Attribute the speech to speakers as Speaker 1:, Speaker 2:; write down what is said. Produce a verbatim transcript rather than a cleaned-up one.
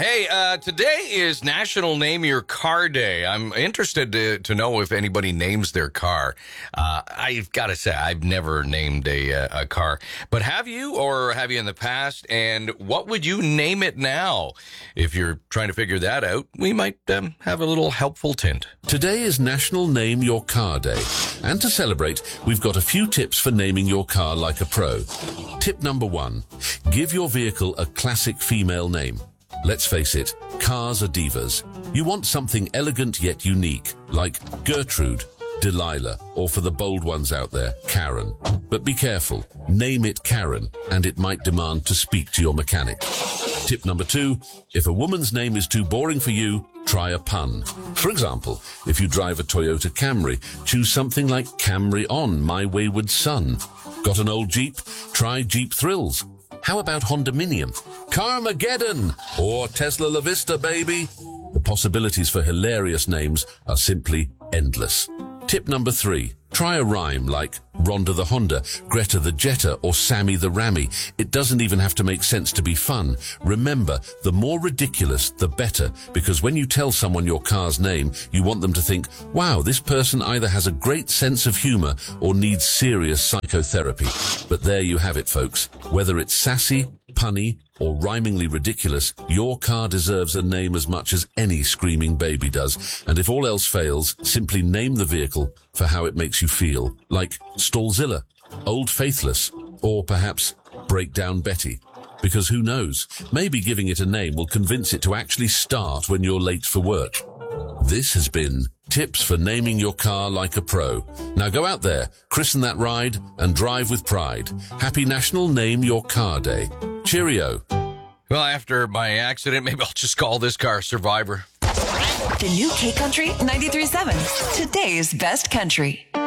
Speaker 1: Hey, uh, today is National Name Your Car Day. I'm interested to, to know if anybody names their car. Uh, I've got to say, I've never named a, uh, a car. But have you, or have you in the past? And what would you name it now? If you're trying to figure that out, we might um, have a little helpful tint.
Speaker 2: Today is National Name Your Car Day. And to celebrate, we've got a few tips for naming your car like a pro. Tip number one, give your vehicle a classic female name. Let's face it, cars are divas. You want something elegant yet unique, like Gertrude, Delilah, or for the bold ones out there, Karen. But be careful, name it Karen, and it might demand to speak to your mechanic. Tip number two, if a woman's name is too boring for you, try a pun. For example, if you drive a Toyota Camry, choose something like Camry On, My Wayward Son. Got an old Jeep? Try Jeep Thrills. How about Hondominium, Carmageddon, or Tesla La Vista, baby? The possibilities for hilarious names are simply endless. Tip number three, try a rhyme like Rhonda the Honda, Greta the Jetta, or Sammy the Rammy. It doesn't even have to make sense to be fun. Remember, the more ridiculous, the better, because when you tell someone your car's name, you want them to think, wow, this person either has a great sense of humor or needs serious psychotherapy. But there you have it, folks. Whether it's sassy, punny, or rhymingly ridiculous, your car deserves a name as much as any screaming baby does. And if all else fails, simply name the vehicle for how it makes you feel, like Stallzilla, Old Faithless, or perhaps Breakdown Betty. Because who knows, maybe giving it a name will convince it to actually start when you're late for work. This has been Tips for Naming Your Car Like a Pro. Now go out there, christen that ride, and drive with pride. Happy National Name Your Car Day. Cheerio.
Speaker 1: Well, after my accident, maybe I'll just call this car Survivor.
Speaker 3: The new K Country ninety-three point seven, today's best country.